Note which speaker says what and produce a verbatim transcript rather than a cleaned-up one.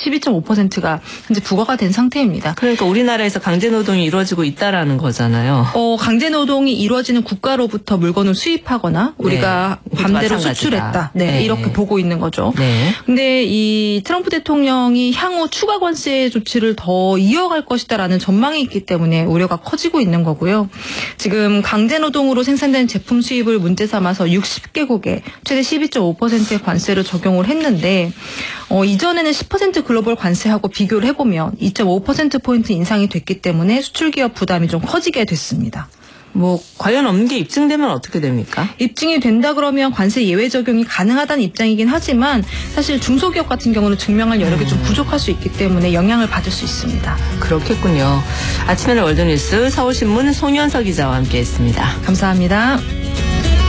Speaker 1: 십이 점 오 퍼센트가 현재 부과가 된 상태입니다.
Speaker 2: 그러니까 우리나라에서 강제노동이 이루어지고 있다라는 거잖아요.
Speaker 1: 어, 강제노동이 이루어지는 국가로부터 물건을 수입하거나 우리가
Speaker 2: 네,
Speaker 1: 반대로
Speaker 2: 마찬가지다.
Speaker 1: 수출했다. 네,
Speaker 2: 네.
Speaker 1: 이렇게 보고 있는 거죠.
Speaker 2: 네.
Speaker 1: 근데 이 트럼프 대통령이 향후 추가 관세 조치를 더 이어갈 것이다라는 전망이 있기 때문에 우려가 커지고 있는 거고요. 지금 강제노동으로 생산된 제품 수입을 문제 삼아서 육십 개국에 최대 십이 점 오 퍼센트의 관세를 적용을 했는데 어, 이전에는 십 퍼센트 글로벌 관세하고 비교를 해보면 이 점 오 퍼센트포인트 인상이 됐기 때문에 수출기업 부담이 좀 커지게 됐습니다.
Speaker 2: 뭐 관련 없는 게 입증되면 어떻게 됩니까?
Speaker 1: 입증이 된다 그러면 관세 예외 적용이 가능하다는 입장이긴 하지만 사실 중소기업 같은 경우는 증명할 여력이 좀 부족할 수 있기 때문에 영향을 받을 수 있습니다.
Speaker 2: 그렇겠군요. 아침에는 월드뉴스 서울신문 송현석 기자와 함께했습니다.
Speaker 1: 감사합니다.